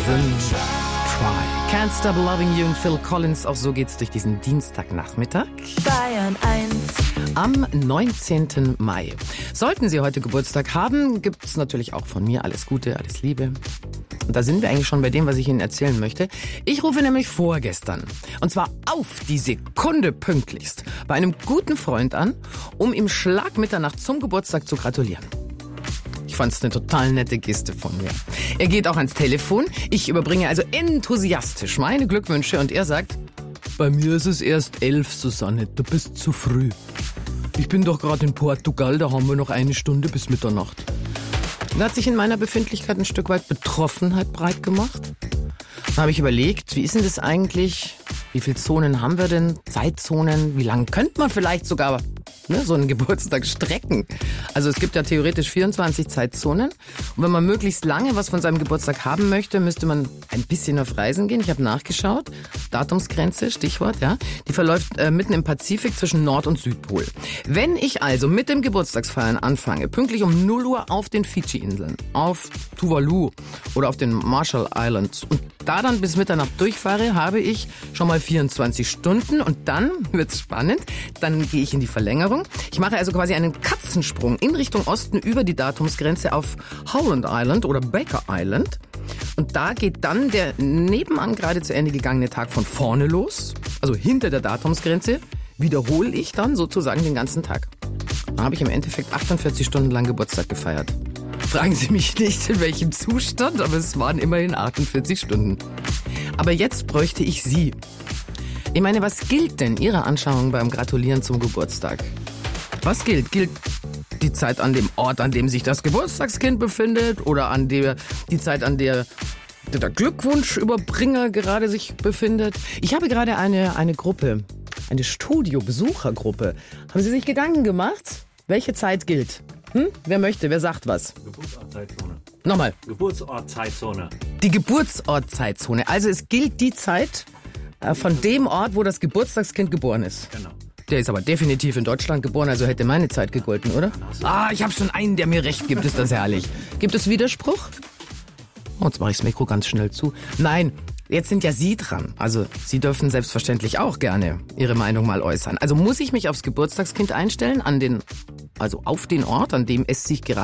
Then Try. Can't Stop Loving You und Phil Collins. Auch so geht's durch diesen Dienstagnachmittag. Bayern 1. Am 19. Mai. Sollten Sie heute Geburtstag haben, gibt's natürlich auch von mir alles Gute, alles Liebe. Und da sind wir eigentlich schon bei dem, was ich Ihnen erzählen möchte. Ich rufe nämlich vorgestern, und zwar auf die Sekunde pünktlichst, bei einem guten Freund an, um ihm Schlag Mitternacht zum Geburtstag zu gratulieren. Ich fand's eine total nette Geste von mir. Er geht auch ans Telefon. Ich überbringe also enthusiastisch meine Glückwünsche und er sagt: Bei mir ist es erst 11, Susanne, du bist zu früh. Ich bin doch gerade in Portugal, da haben wir noch eine Stunde bis Mitternacht. Da hat sich in meiner Befindlichkeit ein Stück weit Betroffenheit breit gemacht. Da habe ich überlegt, wie ist denn das eigentlich? Wie viele Zonen haben wir denn? Zeitzonen? Wie lange könnte man vielleicht sogar so einen Geburtstag strecken? Also es gibt ja theoretisch 24 Zeitzonen. Und wenn man möglichst lange was von seinem Geburtstag haben möchte, müsste man ein bisschen auf Reisen gehen. Ich habe nachgeschaut. Datumsgrenze, Stichwort, ja. Die verläuft mitten im Pazifik zwischen Nord- und Südpol. Wenn ich also mit dem Geburtstagsfeiern anfange, pünktlich um 0 Uhr auf den Fidschi-Inseln, auf Tuvalu oder auf den Marshall Islands und da dann bis Mitternacht durchfahre, habe ich schon mal 24 Stunden und dann wird's spannend. Dann gehe ich in die Verlängerung. Ich mache also quasi einen Katzensprung in Richtung Osten über die Datumsgrenze auf Howland Island oder Baker Island. Und da geht dann der nebenan gerade zu Ende gegangene Tag von vorne los, also hinter der Datumsgrenze, wiederhole ich dann sozusagen den ganzen Tag. Da habe ich im Endeffekt 48 Stunden lang Geburtstag gefeiert. Fragen Sie mich nicht, in welchem Zustand, aber es waren immerhin 48 Stunden. Aber jetzt bräuchte ich Sie. Ich meine, was gilt denn Ihrer Anschauung beim Gratulieren zum Geburtstag? Was gilt? Gilt die Zeit an dem Ort, an dem sich das Geburtstagskind befindet oder an die Zeit, an der der Glückwunschüberbringer gerade sich befindet? Ich habe gerade eine Gruppe, eine Studiobesuchergruppe. Haben Sie sich Gedanken gemacht? Welche Zeit gilt? Wer möchte? Wer sagt was? Geburtsortzeitzone. Nochmal. Geburtsortzeitzone. Die Geburtsortzeitzone. Also es gilt die Zeit von dem Ort, wo das Geburtstagskind geboren ist. Genau. Der ist aber definitiv in Deutschland geboren, also hätte meine Zeit gegolten, oder? Ich habe schon einen, der mir recht gibt. Ist das herrlich. Gibt es Widerspruch? Oh, jetzt mache ich das Mikro ganz schnell zu. Nein, jetzt sind ja Sie dran. Also Sie dürfen selbstverständlich auch gerne Ihre Meinung mal äußern. Also muss ich mich aufs Geburtstagskind einstellen, auf den Ort, an dem es sich gerade